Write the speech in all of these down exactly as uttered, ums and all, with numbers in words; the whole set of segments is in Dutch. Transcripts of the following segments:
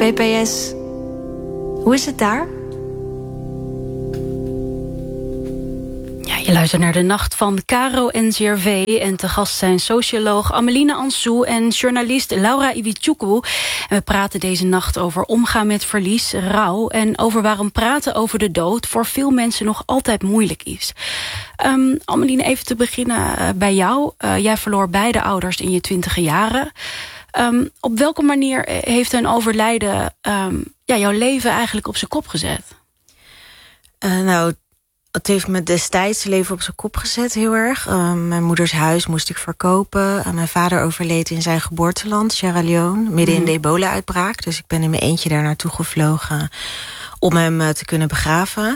B P S, hoe is het daar? Je luistert naar De Nacht van Caro en N C R V. En te gast zijn socioloog Ameline Ansou en journalist Laura Iwichukwu. En we praten deze nacht over omgaan met verlies, rouw, en over waarom praten over de dood voor veel mensen nog altijd moeilijk is. Um, Ameline, even te beginnen uh, bij jou. Uh, jij verloor beide ouders in je twintige jaren. Um, op welke manier heeft een overlijden um, ja, jouw leven eigenlijk op zijn kop gezet? Uh, nou... Het heeft me destijds leven op zijn kop gezet, heel erg. Uh, mijn moeders huis moest ik verkopen. Uh, mijn vader overleed in zijn geboorteland, Sierra Leone, midden mm. in de ebola-uitbraak. Dus ik ben in mijn eentje daar naartoe gevlogen om hem uh, te kunnen begraven.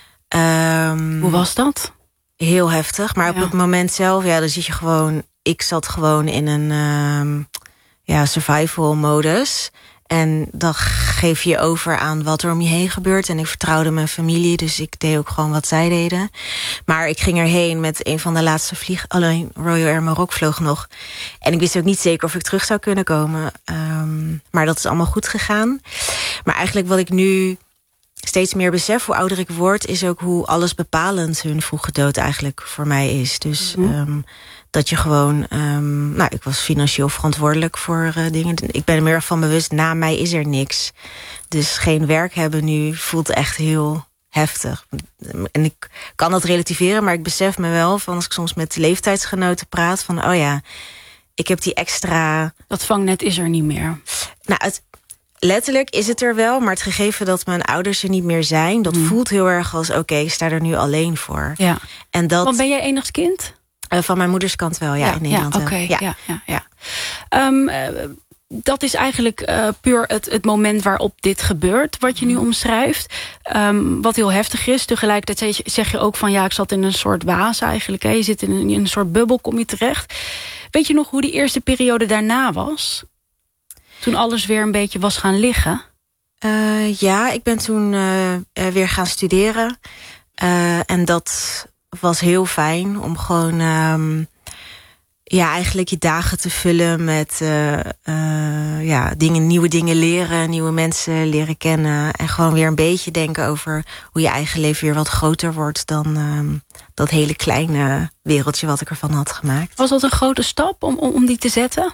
Um, Hoe was dat? Heel heftig, maar ja. op het moment zelf, ja, dan zit je gewoon... Ik zat gewoon in een um, ja, survival-modus. En dan geef je je over aan wat er om je heen gebeurt. En ik vertrouwde mijn familie, dus ik deed ook gewoon wat zij deden. Maar ik ging erheen met een van de laatste vlieg... Alleen Royal Air Maroc vloog nog. En ik wist ook niet zeker of ik terug zou kunnen komen. Um, maar dat is allemaal goed gegaan. Maar eigenlijk wat ik nu steeds meer besef, hoe ouder ik word... is ook hoe allesbepalend hun vroege dood eigenlijk voor mij is. Dus... Mm-hmm. um, Dat je gewoon... Um, nou, ik was financieel verantwoordelijk voor uh, dingen. Ik ben er meer van bewust, na mij is er niks. Dus geen werk hebben nu voelt echt heel heftig. En ik kan dat relativeren, maar ik besef me wel... van als ik soms met leeftijdsgenoten praat... van oh ja, ik heb die extra... Dat vangnet is er niet meer. Nou, het, letterlijk is het er wel, maar het gegeven dat mijn ouders er niet meer zijn... dat hmm. voelt heel erg als oké, okay, ik sta er nu alleen voor. Ja. En dat... Want ben jij enigst kind? Uh, van mijn moeders kant wel, ja, ja in Nederland. Ja, okay, ja. ja, ja, ja. Um, uh, dat is eigenlijk uh, puur het, het moment waarop dit gebeurt, wat je nu omschrijft. Um, wat heel heftig is. Tegelijkertijd zeg je ook van ja, ik zat in een soort waas eigenlijk. Hè. Je zit in een, in een soort bubbel, kom je terecht. Weet je nog hoe die eerste periode daarna was? Toen alles weer een beetje was gaan liggen? Uh, ja, ik ben toen uh, uh, weer gaan studeren. Uh, en dat... was heel fijn om gewoon um, ja, eigenlijk je dagen te vullen met uh, uh, ja, dingen, nieuwe dingen leren, nieuwe mensen leren kennen. En gewoon weer een beetje denken over hoe je eigen leven weer wat groter wordt dan um, dat hele kleine wereldje wat ik ervan had gemaakt. Was dat een grote stap om, om, om die te zetten?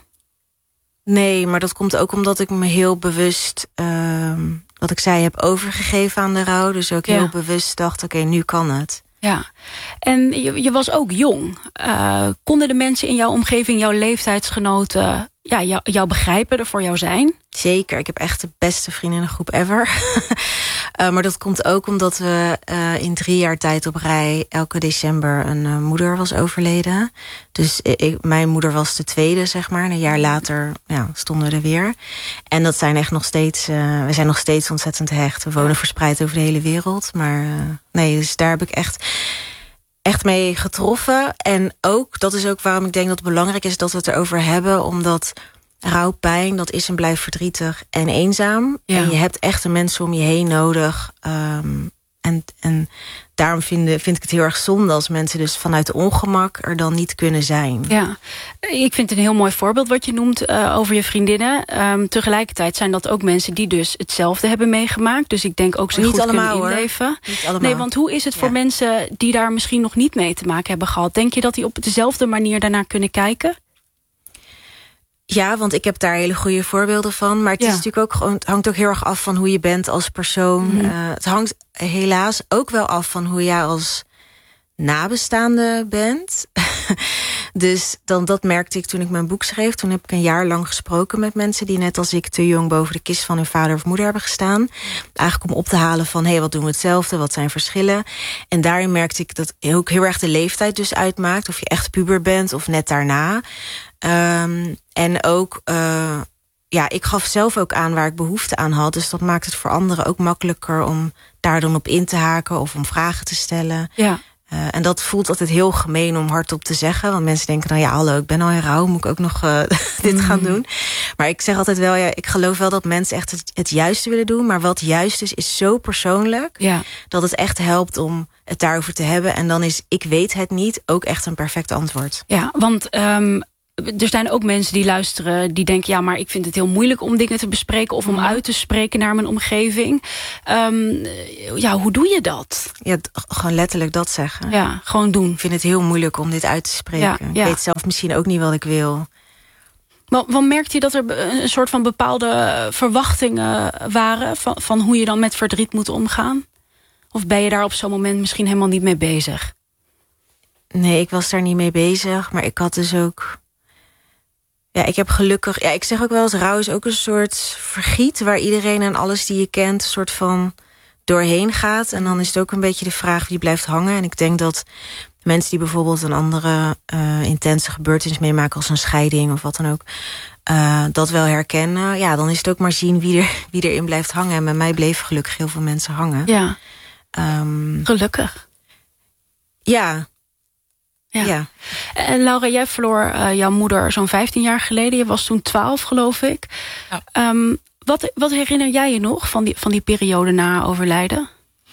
Nee, maar dat komt ook omdat ik me heel bewust, um, wat ik zei, heb overgegeven aan de rouw. Dus ook heel ja. bewust dacht, oké, okay, nu kan het. Ja, en je, je was ook jong. Uh, konden de mensen in jouw omgeving, jouw leeftijdsgenoten... Ja, jou, jou begrijpen, er voor jou zijn? Zeker, ik heb echt de beste vriendinnengroep ever. uh, maar dat komt ook omdat we uh, in drie jaar tijd op rij... elke december een uh, moeder was overleden. Dus ik, mijn moeder was de tweede, zeg maar. En een jaar later ja, stonden we er weer. En dat zijn echt nog steeds... Uh, we zijn nog steeds ontzettend hecht. We wonen verspreid over de hele wereld. Maar uh, nee, dus daar heb ik echt... echt mee getroffen. En ook, dat is ook waarom ik denk dat het belangrijk is... dat we het erover hebben, omdat rouw, pijn... dat is en blijft verdrietig en eenzaam. Ja. En je hebt echt de mensen om je heen nodig. Um, en, en daarom vind, vind ik het heel erg zonde... als mensen dus vanuit de ongemak er dan niet kunnen zijn. Ja, ik vind het een heel mooi voorbeeld wat je noemt uh, over je vriendinnen. Um, tegelijkertijd zijn dat ook mensen die dus hetzelfde hebben meegemaakt. Dus ik denk ook ze goed allemaal, kunnen inleven. Niet allemaal. Nee, want hoe is het voor ja. mensen die daar misschien nog niet mee te maken hebben gehad? Denk je dat die op dezelfde manier daarnaar kunnen kijken? Ja, want ik heb daar hele goede voorbeelden van. Maar het, ja. is natuurlijk ook gewoon, het hangt ook heel erg af van hoe je bent als persoon. Mm-hmm. Uh, het hangt helaas ook wel af van hoe jij als nabestaande bent. Dus dan, dat merkte ik toen ik mijn boek schreef. Toen heb ik een jaar lang gesproken met mensen... die net als ik te jong boven de kist van hun vader of moeder hebben gestaan. Eigenlijk om op te halen van, hé, hey, wat doen we hetzelfde? Wat zijn verschillen? En daarin merkte ik dat ook heel erg de leeftijd dus uitmaakt. Of je echt puber bent of net daarna. Um, en ook... Uh, ja, ik gaf zelf ook aan waar ik behoefte aan had. Dus dat maakt het voor anderen ook makkelijker... om daar dan op in te haken of om vragen te stellen. Ja. Uh, en dat voelt altijd heel gemeen om hardop te zeggen. Want mensen denken, nou ja, hallo, ik ben al in rouw. Moet ik ook nog uh, dit mm. gaan doen? Maar ik zeg altijd wel, ja, ik geloof wel dat mensen echt het, het juiste willen doen. Maar wat juist is, is zo persoonlijk... Ja. dat het echt helpt om het daarover te hebben. En dan is ik weet het niet ook echt een perfect antwoord. Ja, want... Um... er zijn ook mensen die luisteren die denken, ja, maar ik vind het heel moeilijk om dingen te bespreken of om Ja. uit te spreken naar mijn omgeving. Um, ja, hoe doe je dat? Ja, d- gewoon letterlijk dat zeggen. Ja, gewoon doen. Ik vind het heel moeilijk om dit uit te spreken. Ja, ja. Ik weet zelf misschien ook niet wat ik wil. Maar, maar merkte je dat er een soort van bepaalde verwachtingen waren van, van hoe je dan met verdriet moet omgaan? Of ben je daar op zo'n moment misschien helemaal niet mee bezig? Nee, ik was daar niet mee bezig. Maar ik had dus ook... Ja, ik heb gelukkig... Ja, ik zeg ook wel eens, rouw is ook een soort vergiet... waar iedereen en alles die je kent... een soort van doorheen gaat. En dan is het ook een beetje de vraag wie blijft hangen. En ik denk dat mensen die bijvoorbeeld een andere uh, intense gebeurtenis meemaken... als een scheiding of wat dan ook... Uh, dat wel herkennen. Ja, dan is het ook maar zien wie, er, wie erin blijft hangen. En bij mij bleven gelukkig heel veel mensen hangen. Ja, um, gelukkig. Ja... Ja. ja. En Laura, jij verloor uh, jouw moeder zo'n vijftien jaar geleden. Je was toen twaalf, geloof ik. Ja. Um, wat, wat herinner jij je nog van die, van die periode na haar overlijden?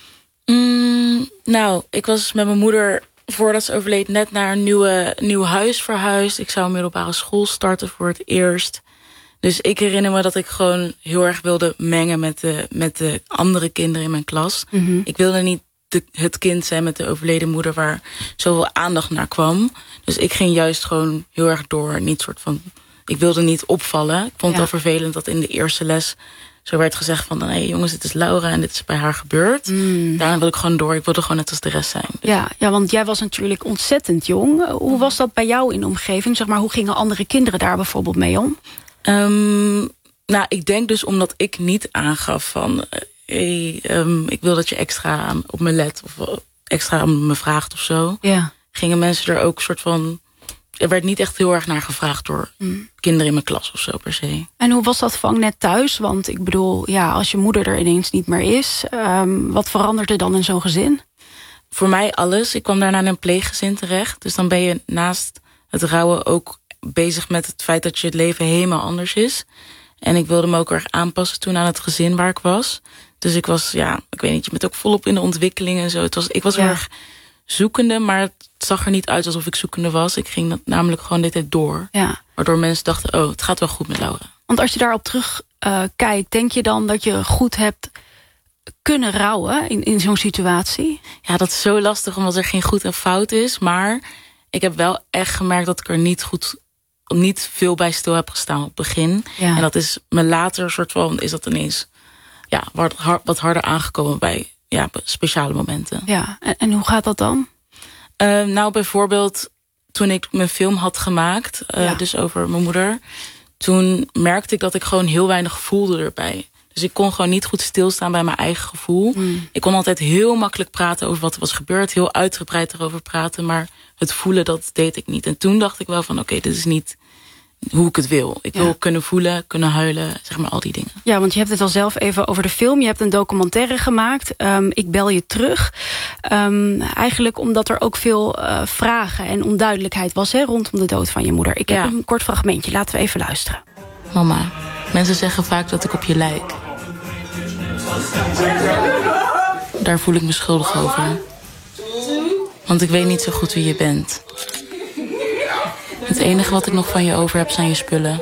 Mm, nou, ik was met mijn moeder, voordat ze overleed, net naar een nieuwe, nieuw huis verhuisd. Ik zou een middelbare school starten voor het eerst. Dus ik herinner me dat ik gewoon heel erg wilde mengen met de, met de andere kinderen in mijn klas. Mm-hmm. Ik wilde niet de, het kind zijn met de overleden moeder waar zoveel aandacht naar kwam. Dus ik ging juist gewoon heel erg door. Niet soort van, ik wilde niet opvallen. Ik vond het ja. wel vervelend dat in de eerste les zo werd gezegd van, hé hey, jongens, dit is Laura en dit is bij haar gebeurd. Mm. Daarna wilde ik gewoon door. Ik wilde gewoon net als de rest zijn. Dus. Ja, ja, want jij was natuurlijk ontzettend jong. Hoe was dat bij jou in de omgeving? Zeg maar, hoe gingen andere kinderen daar bijvoorbeeld mee om? Um, nou, ik denk dus omdat ik niet aangaf van... Hey, um, ik wil dat je extra op me let of extra aan me vraagt of zo. Ja. Gingen mensen er ook soort van... Er werd niet echt heel erg naar gevraagd door mm. kinderen in mijn klas of zo per se. En hoe was dat vangnet thuis? Want ik bedoel, ja, als je moeder er ineens niet meer is... Um, wat veranderde dan in zo'n gezin? Voor mij alles. Ik kwam daarna in een pleeggezin terecht. Dus dan ben je naast het rouwen ook bezig met het feit dat je het leven helemaal anders is. En ik wilde me ook erg aanpassen toen aan het gezin waar ik was. Dus ik was, ja, ik weet niet, je bent ook volop in de ontwikkeling en zo. Het was, ik was ja. heel erg zoekende, maar het zag er niet uit alsof ik zoekende was. Ik ging dat namelijk gewoon dit tijd door. Ja. Waardoor mensen dachten, oh, het gaat wel goed met Laura. Want als je daarop terug uh, kijkt, denk je dan dat je goed hebt kunnen rouwen in, in zo'n situatie? Ja, dat is zo lastig, omdat er geen goed en fout is. Maar ik heb wel echt gemerkt dat ik er niet goed... niet veel bij stil heb gestaan op het begin. Ja. En dat is me later soort van, is dat ineens ja, wat, wat harder aangekomen bij ja, speciale momenten. Ja, en, en hoe gaat dat dan? Uh, nou, bijvoorbeeld toen ik mijn film had gemaakt, uh, ja. dus over mijn moeder, toen merkte ik dat ik gewoon heel weinig voelde erbij. Dus ik kon gewoon niet goed stilstaan bij mijn eigen gevoel. Mm. Ik kon altijd heel makkelijk praten over wat er was gebeurd, heel uitgebreid erover praten, maar het voelen, dat deed ik niet. En toen dacht ik wel van, oké, okay, dit is niet hoe ik het wil. Ik ja. wil kunnen voelen, kunnen huilen, zeg maar al die dingen. Ja, want je hebt het al zelf even over de film. Je hebt een documentaire gemaakt. Um, ik bel je terug. Um, eigenlijk omdat er ook veel uh, vragen en onduidelijkheid was hè, rondom de dood van je moeder. Ik heb ja. een kort fragmentje. Laten we even luisteren. Mama, mensen zeggen vaak dat ik op je lijk. Daar voel ik me schuldig over. Want ik weet niet zo goed wie je bent. Het enige wat ik nog van je over heb zijn je spullen.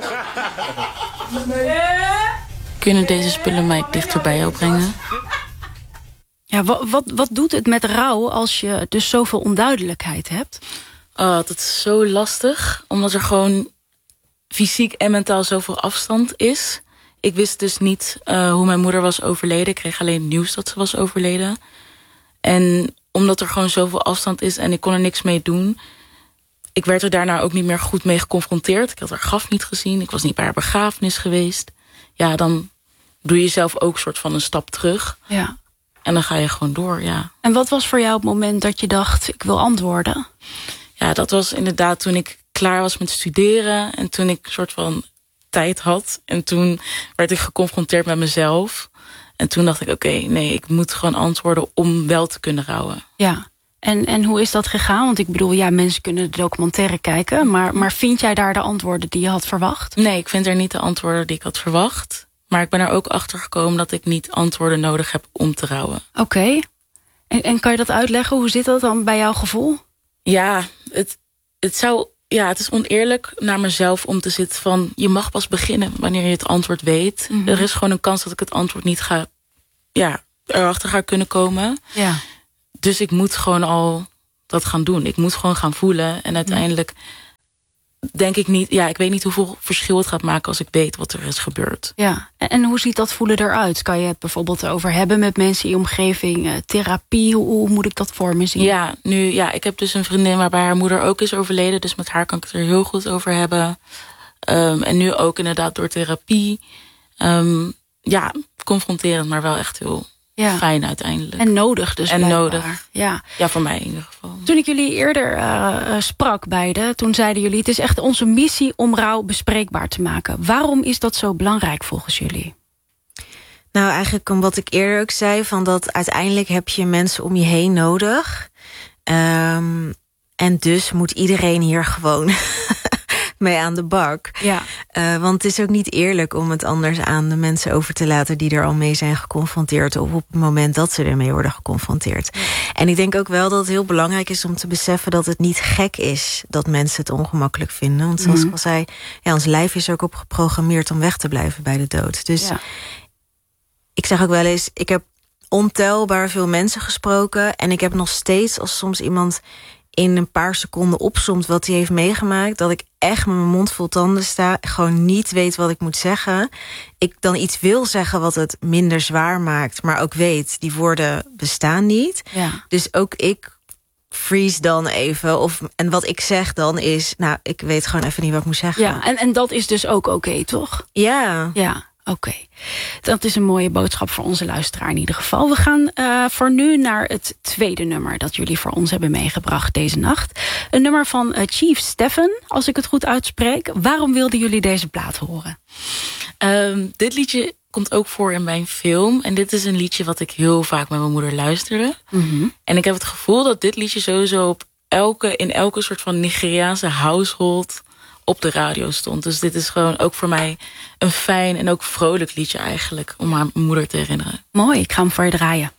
Kunnen deze spullen mij dichter bij jou brengen? Ja, wat, wat, wat doet het met rouw als je dus zoveel onduidelijkheid hebt? Oh, dat is zo lastig. Omdat er gewoon fysiek en mentaal zoveel afstand is. Ik wist dus niet uh, hoe mijn moeder was overleden. Ik kreeg alleen het nieuws dat ze was overleden. En omdat er gewoon zoveel afstand is en ik kon er niks mee doen, ik werd er daarna ook niet meer goed mee geconfronteerd. Ik had haar graf niet gezien. Ik was niet bij haar begrafenis geweest. Ja, dan doe je zelf ook soort van een stap terug. Ja. En dan ga je gewoon door, ja. En wat was voor jou het moment dat je dacht, ik wil antwoorden? Ja, dat was inderdaad toen ik klaar was met studeren. En toen ik soort van tijd had. En toen werd ik geconfronteerd met mezelf. En toen dacht ik, oké, okay, nee, ik moet gewoon antwoorden om wel te kunnen rouwen. Ja. En, en hoe is dat gegaan? Want ik bedoel, ja, mensen kunnen de documentaire kijken. Maar, maar vind jij daar de antwoorden die je had verwacht? Nee, ik vind er niet de antwoorden die ik had verwacht. Maar ik ben er ook achter gekomen dat ik niet antwoorden nodig heb om te rouwen. Oké. Okay. En, en kan je dat uitleggen? Hoe zit dat dan bij jouw gevoel? Ja, het, het zou ja, het is oneerlijk naar mezelf om te zitten van... je mag pas beginnen wanneer je het antwoord weet. Mm-hmm. Er is gewoon een kans dat ik het antwoord niet ga... ja, erachter ga kunnen komen. Ja. Dus ik moet gewoon al dat gaan doen. Ik moet gewoon gaan voelen. En uiteindelijk denk ik niet... ja, ik weet niet hoeveel verschil het gaat maken als ik weet wat er is gebeurd. Ja, en, en hoe ziet dat voelen eruit? Kan je het bijvoorbeeld over hebben met mensen in je omgeving? Uh, therapie, hoe, hoe moet ik dat voor me zien? Ja, nu, ja, ik heb dus een vriendin waarbij haar moeder ook is overleden. Dus met haar kan ik het er heel goed over hebben. Um, en nu ook inderdaad door therapie. Um, ja, confronterend, maar wel echt heel... ja. Fijn uiteindelijk. En nodig dus. En blijkbaar. nodig. Ja. Ja, voor mij in ieder geval. Toen ik jullie eerder uh, sprak beiden, toen zeiden jullie... het is echt onze missie om rouw bespreekbaar te maken. Waarom is dat zo belangrijk volgens jullie? Nou, eigenlijk om wat ik eerder ook zei... van dat uiteindelijk heb je mensen om je heen nodig. Um, en dus moet iedereen hier gewoon... mee aan de bak. Ja. Uh, want het is ook niet eerlijk om het anders aan de mensen over te laten... die er al mee zijn geconfronteerd... of op het moment dat ze ermee worden geconfronteerd. Ja. En ik denk ook wel dat het heel belangrijk is om te beseffen... dat het niet gek is dat mensen het ongemakkelijk vinden. Want zoals mm-hmm. ik al zei, ja, ons lijf is er ook op geprogrammeerd... om weg te blijven bij de dood. Dus ja. ik zeg ook wel eens... ik heb ontelbaar veel mensen gesproken... en ik heb nog steeds, als soms iemand... in een paar seconden opsomt wat hij heeft meegemaakt... dat ik echt met mijn mond vol tanden sta... gewoon niet weet wat ik moet zeggen. Ik dan iets wil zeggen wat het minder zwaar maakt... maar ook weet, die woorden bestaan niet. Ja. Dus ook ik freeze dan even. Of, en wat ik zeg dan is... nou, ik weet gewoon even niet wat ik moet zeggen. Ja, en, en dat is dus ook oké, okay, toch? Ja. Ja. Oké, okay. Dat is een mooie boodschap voor onze luisteraar in ieder geval. We gaan uh, voor nu naar het tweede nummer dat jullie voor ons hebben meegebracht deze nacht. Een nummer van uh, Chief Stefan, als ik het goed uitspreek. Waarom wilden jullie deze plaat horen? Um, dit liedje komt ook voor in mijn film. En dit is een liedje wat ik heel vaak met mijn moeder luisterde. Mm-hmm. En ik heb het gevoel dat dit liedje sowieso op elke, in elke soort van Nigeriaanse household... op de radio stond. Dus dit is gewoon ook voor mij een fijn en ook vrolijk liedje eigenlijk... om aan mijn moeder te herinneren. Mooi, ik ga hem voor je draaien.